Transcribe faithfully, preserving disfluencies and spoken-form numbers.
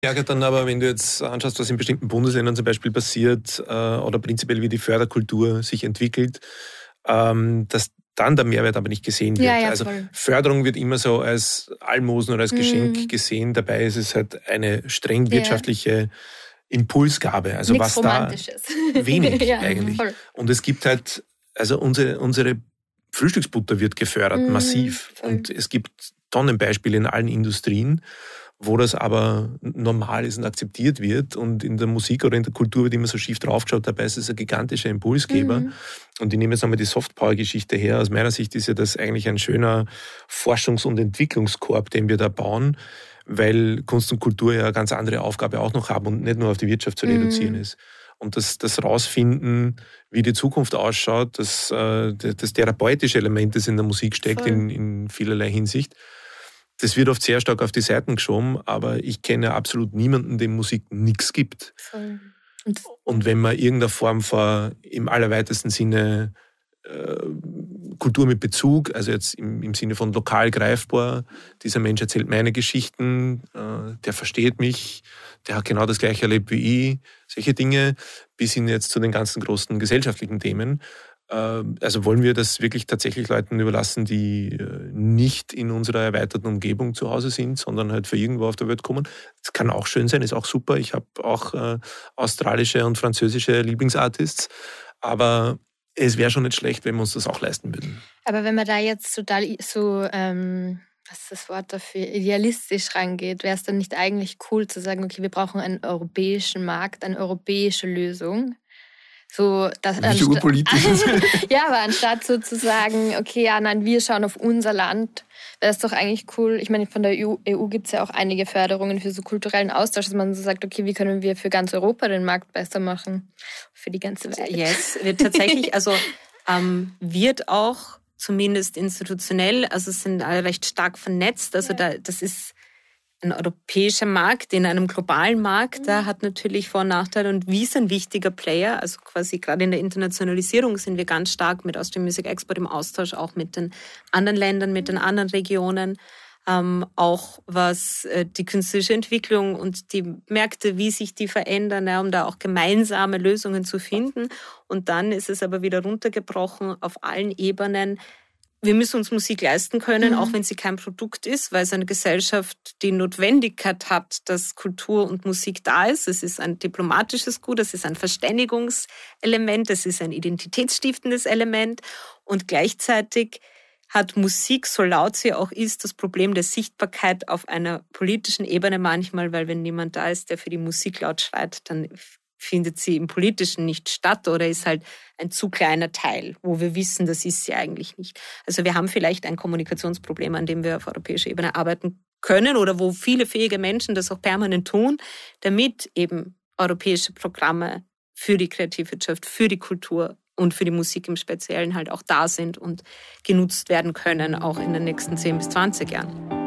Ja, dann aber, wenn du jetzt anschaust, was in bestimmten Bundesländern zum Beispiel passiert äh, oder prinzipiell wie die Förderkultur sich entwickelt, ähm, dass dann der Mehrwert aber nicht gesehen wird. Ja, ja, also voll. Förderung wird immer so als Almosen oder als Geschenk Mhm. gesehen. Dabei ist es halt eine streng Ja. wirtschaftliche Impulsgabe. Also Nichts was da Romantisches. wenig Ja, eigentlich. voll. Und es gibt halt, also unsere, unsere Frühstücksbutter wird gefördert, Mhm, massiv. voll. Und es gibt Tonnenbeispiele in allen Industrien, wo das aber normal ist und akzeptiert wird. Und in der Musik oder in der Kultur wird immer so schief draufgeschaut. Dabei ist es ein gigantischer Impulsgeber. Mhm. Und ich nehme jetzt einmal die Softpower-Geschichte her. Aus meiner Sicht ist ja das eigentlich ein schöner Forschungs- und Entwicklungskorb, den wir da bauen, weil Kunst und Kultur ja eine ganz andere Aufgabe auch noch haben und nicht nur auf die Wirtschaft zu reduzieren Mhm. ist. Und das, das Rausfinden, wie die Zukunft ausschaut, das, äh, das therapeutische Element, das in der Musik steckt, in, in vielerlei Hinsicht, das wird oft sehr stark auf die Seiten geschoben, aber ich kenne absolut niemanden, dem Musik nichts gibt. Voll. Und, Und wenn man irgendeine Form von im allerweitesten Sinne äh, Kultur mit Bezug, also jetzt im, im Sinne von lokal greifbar, dieser Mensch erzählt meine Geschichten, äh, der versteht mich, der hat genau das Gleiche erlebt wie ich, solche Dinge, bis hin jetzt zu den ganzen großen gesellschaftlichen Themen. Also wollen wir das wirklich tatsächlich Leuten überlassen, die nicht in unserer erweiterten Umgebung zu Hause sind, sondern halt für irgendwo auf der Welt kommen. Das kann auch schön sein, ist auch super. Ich habe auch äh, australische und französische Lieblingsartists, aber es wäre schon nicht schlecht, wenn wir uns das auch leisten würden. Aber wenn man da jetzt so, so ähm, was ist das Wort dafür, idealistisch rangeht, wäre es dann nicht eigentlich cool zu sagen, okay, wir brauchen einen europäischen Markt, eine europäische Lösung? So, das, Wie urpolitisch ist. Ja, aber anstatt so zu sagen, okay, ja, nein, wir schauen auf unser Land, wäre es doch eigentlich cool. Ich meine, von der E U gibt es ja auch einige Förderungen für so kulturellen Austausch, dass man so sagt, okay, wie können wir für ganz Europa den Markt besser machen? Für die ganze Welt. Yes, wird tatsächlich, also ähm, wird auch zumindest institutionell, also es sind alle recht stark vernetzt, also ja. da, das ist ein europäischer Markt in einem globalen Markt, da hat natürlich Vor- und Nachteile und wie ist ein wichtiger Player, also quasi gerade in der Internationalisierung sind wir ganz stark mit Austrian Music Export im Austausch, auch mit den anderen Ländern, mit den anderen Regionen, ähm, auch was äh, die künstlerische Entwicklung und die Märkte, wie sich die verändern, ja, um da auch gemeinsame Lösungen zu finden. Und dann ist es aber wieder runtergebrochen auf allen Ebenen. Wir müssen uns Musik leisten können, mhm. auch wenn sie kein Produkt ist, weil es eine Gesellschaft die Notwendigkeit hat, dass Kultur und Musik da ist. Es ist ein diplomatisches Gut, es ist ein Verständigungselement, es ist ein identitätsstiftendes Element. Und gleichzeitig hat Musik, so laut sie auch ist, das Problem der Sichtbarkeit auf einer politischen Ebene manchmal, weil wenn niemand da ist, der für die Musik laut schreit, dann findet sie im Politischen nicht statt oder ist halt ein zu kleiner Teil, wo wir wissen, das ist sie eigentlich nicht. Also wir haben vielleicht ein Kommunikationsproblem, an dem wir auf europäischer Ebene arbeiten können oder wo viele fähige Menschen das auch permanent tun, damit eben europäische Programme für die Kreativwirtschaft, für die Kultur und für die Musik im Speziellen halt auch da sind und genutzt werden können, auch in den nächsten zehn bis zwanzig Jahren.